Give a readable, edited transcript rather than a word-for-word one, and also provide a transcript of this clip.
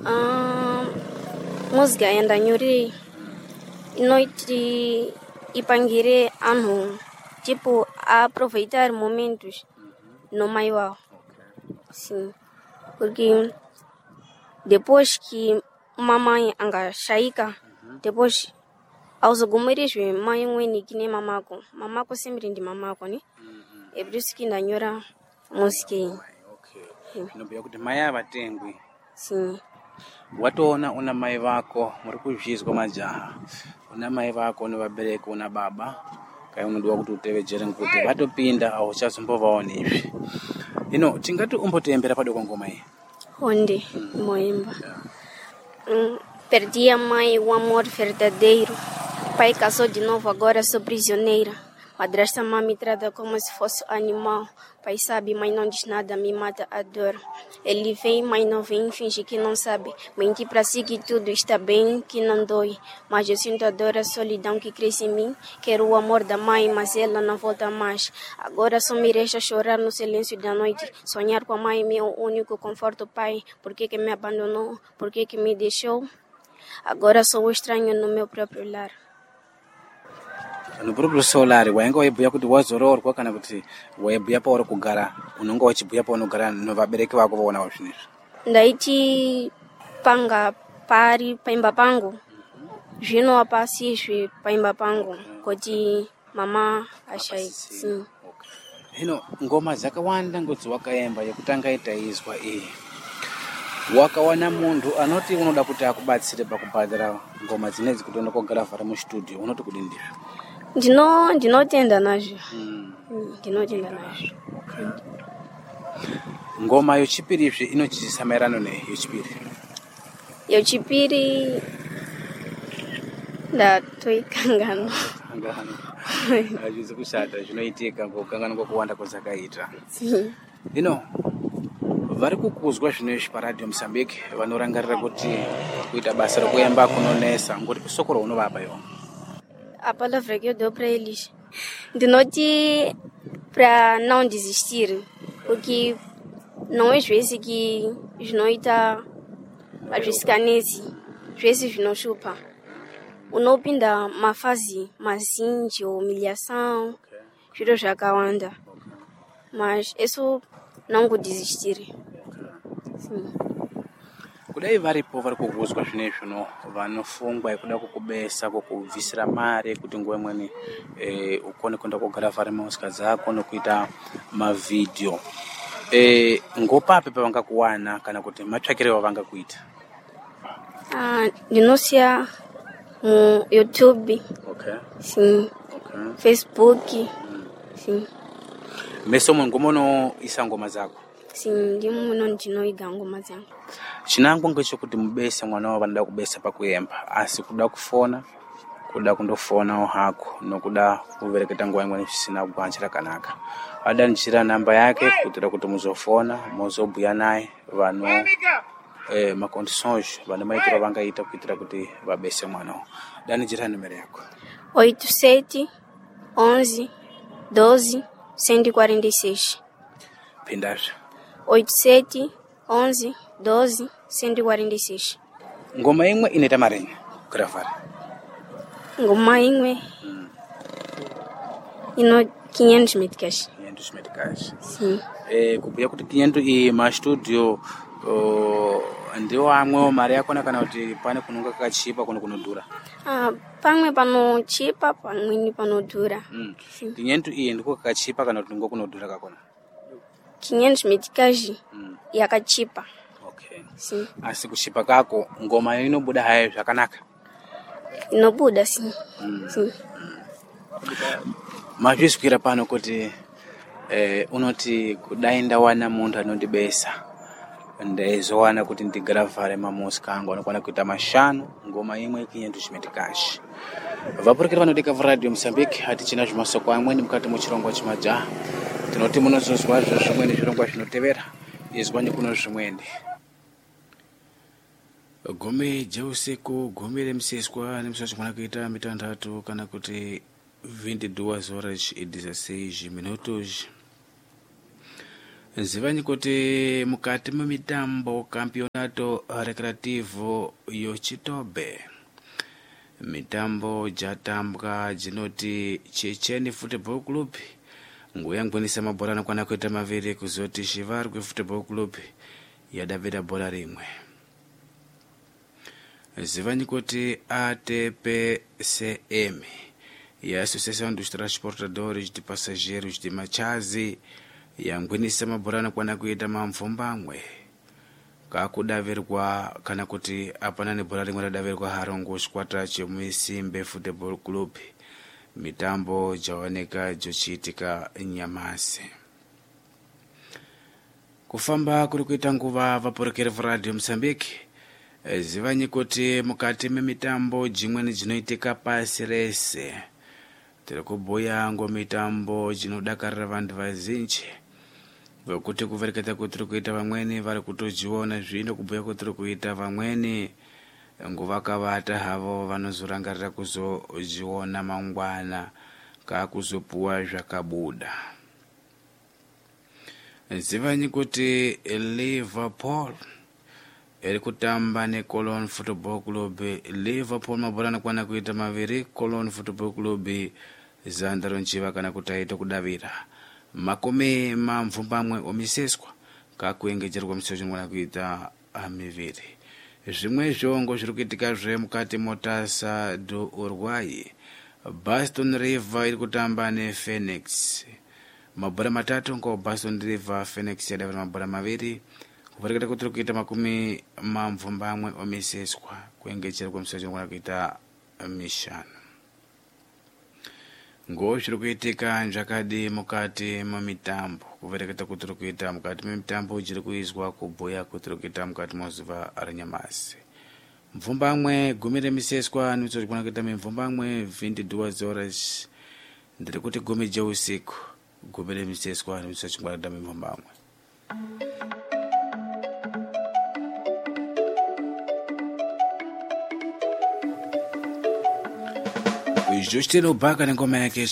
Música ainda nyuri noite ipangire anhu tipo aproveitar momentos no maior. Sim, porque depois que mamãe anga shaika, depois aos alguns mãe weni que nem mamako sempre de mamako, né? É por isso que na nyora música. Okay. Nobia kuti mai avatengwi. Sim. Watoona una mai vako muri kuzvizwa majaha. Una mai vako nevabereki una baba. Kai unodiwa kuti utevedzere kuti vatopinda auchazombovawo izvi. Tingati umbotembera padoko ngoma iyi. Onde moemba. Perdi a mãe, o amor verdadeiro. Pai casou de novo, agora sou prisioneira. Madrasta me trata como se fosse animal. Pai sabe, mas não diz nada, me mata a dor. Ele vem, mas não vem, finge que não sabe. Menti pra si que tudo está bem, que não dói. Mas eu sinto a dor, a solidão que cresce em mim. Quero o amor da mãe, mas ela não volta mais. Agora só me resta chorar no silêncio da noite. Sonhar com a mãe, meu único conforto, pai. Por que me abandonou? Por que me deixou? Agora sou estranho no meu próprio lar. No próprio solar, wainga waibhuya kuti wazororwa kana kuti waibhuya pauri kugara, unonga wachibhuya paunogara nevabereki vako vaonawo zvinezvi. Ndaiti panga pari paimba pangu. Zvino apasizve paimba pangu kuti mama ashaisi. Sim. Hino ngoma dzakawanda ngodzi wakaemba yekutanga itaizwa iyi. Wakawana muntu anoti unoda kuti akubatsire pakubhadhara ngoma dzinedzi kuti unokogara vhara mustudio unoti kudini ndizvo? Ndinotenda nazvo. Ndinotenda nazvo. Ngoma yechipiri izvi inochizisa maerano nei yechipiri? Yechipiri ndatoikangana. Hazvizi kushata zvinoitika ngokangana ngokuwanda kwazakaita. Sim. Vari kukuzwa zvinezvi paradio Mozambique vanorangarira kuti kuita basa rekuemba kunonesa ngoti sokoro unovapa iwo. A palavra que eu dou para eles, de para não desistir, porque não é às vezes que os noites às vezes canese, às vezes não chupa. O não pinda uma fase mais de humilhação, juro já anda, mas isso não vou desistir. Sim. Kudai varipo vari kukuzwa zvinezvi vanofungwa yekuda kukubesa kukubvisira mare kuti nguva imweni ukone kuenda kugara vhari mausika dzako nokuita mavideo. Ngopapi pavangakuwana kana kuti matsvakire vavangakuita? Ndinosiya mu YouTube. Okay. Sim. Okay. Facebook. Sim. Meso mungomono isa ngoma dzako? Sim, ndimono ndinoiga ngoma dzangu. Chinangwa ngechekuti mubese mwana wavo vanoda kubesa pakuyemba asi kuda kufona kuda kundofona hako nokuda kuvereketa nguva imweni zvisina kuganjira kanaka. Adanjira namba yake kuitira kuti muzofona muzobhuya naye vano macondições vane maitiro vangaita kuitira kuti vabese mwana. Danijira numero yako? 87 11 12 146. Pindazve? 87 11 12 146. Ngoma imwe inoita marenyi kuravhara? Ngoma imwe ino 500 meticais. 500 meticais. Sim. Kubhuya kuti 500 iyi mastudio ndiwo amwewo mari yakona kana kuti pane kunonga kachipa kuno kunodhura? Pamwe panochipa pamweni panodhura. 500 iyi ndiko kachipa kana kuti ngo kunodhura kakona? 500 meticais yakachipa. Okay. Sim. Asi kuchipa kako ngoma inobuda hayo zvakanaka? Inobuda sim. Sim. Mazvizwira pano kuti unoti kudainda wana muntu anondibesa ndaizowana kuti ndigara vhare mamusika angu anokwana kuita 5 ngoma imwe 500 meticais. Vapurukira vanodika varadio Mozambique hatichina zvimasoko amweni mukati muchirongwa chimajaha. Tinoti munozozwa zvimweni zvirongwa zvinotevera izwani kuno zvimweni. Gome jausiku gome remseswa nemswacho mwana kuita mitandatu kana kuti 22 horas e 16 minutos. Zivani kuti mukati memitambo campeonato Sindicato Recreativo Yochitobe. Mitambo jatambwa jinoti Checheni Football Club nguyangwenisa mabhora anokwana kuita maviri kuzoti Chivarwe Football Club yadavira bhora rimwe. Zivanyi kuti ATPCM ya Associação dos Transportadores de Passageiros de Machazi yangwenisa mabhora anokwana kuita mamvumbamwe kakudavirwa kana kuti apana nebhora rimwe radavirwa Harongo Squadra chemuisimbe Football Club. Mitambo jaoneka jochiitika Nyamase. Kufamba kuri kuita nguva vaporokeri Radio Mozambique. Zivanyi kuti mukati memitambo jimweni jinoitika pasi rese. Tiri kubhuya mitambo jinodakarira vantu vazhinji. Kuti kuvereketa kuti tiri kuita vamweni vari kutojiona zvino kubhuya kuti tiri kuita vamweni nguva kavata havo vanozorangarira kuzojiona mangwana kakuzopuwa zvakabuda. Zivanyi kuti Liverpool iri kutamba neCologne Football Club. Liverpool mabhora anokwana kuita maviri, Cologne Football Club zandaro njiva kana kutaita kudavira. Makumi mamvumbamwe omiseswa kakuengejerwa musojo mwana kuita miviri. Zvimwe zvongo zviri kuitika mukati motasa do Uruguay. Baston River iri kutamba nePhoenix. Mabhora matatu ngo Baston River Phoenix yadavira mabhora maviri. Kuvereketa kuti kuita makumi mamvumbamwe omiseswa kuengejerwa musojo mwana kuita mishanu. Ngo zviri kuitika njakadi mukati memitambo. Kuvereketa kuti kuita mukati memitambo jiri kuizwa kubhuya kuti kuita mukati mozuva arinyamasi. Mvumbamwe gumire miseswa nitso kuna kuita mvumbamwe 22 horas. Ndiri kuti gumi je usiku gumire miseswa nitso kuna kuita mvumbamwe. Justino Baka ngoma yake